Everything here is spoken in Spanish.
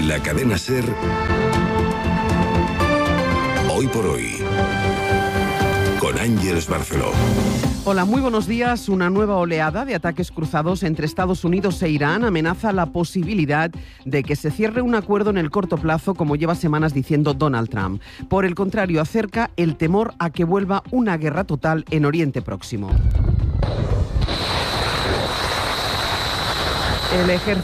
En la cadena SER, Hoy por Hoy, con Ángeles Barceló. Hola, muy buenos días. Una nueva oleada de ataques cruzados entre Estados Unidos e Irán amenaza la posibilidad de que se cierre un acuerdo en el corto plazo, como lleva semanas diciendo Donald Trump. Por el contrario, acerca el temor a que vuelva una guerra total en Oriente Próximo. El ejército